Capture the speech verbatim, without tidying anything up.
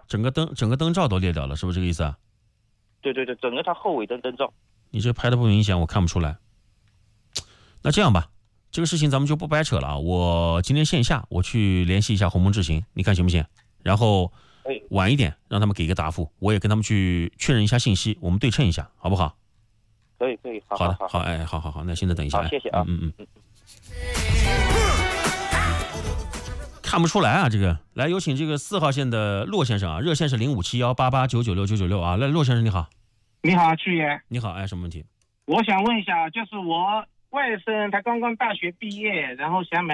整个灯整个灯罩都裂掉了，是不是这个意思啊？ 对对对，整个它后尾灯灯罩。 你这拍的不明显，我看不出来。那这样吧，这个事情咱们就不掰扯了啊。我今天线下我去联系一下鸿蒙智行，你看行不行？然后晚一点让他们给一个答复，我也跟他们去确认一下信息，我们对称一下，好不好？ 可以可以，好好的好好，哎，好好好，那现在等一下， 好，谢谢啊， 嗯嗯嗯。看不出来啊，这个来有请这个四号线的骆先生啊，热线是零五七幺八八九九六九九六啊，来骆先生你好。 你好，曲爷。 你好，哎，什么问题？ 我想问一下，就是我外甥他刚刚大学毕业，然后想买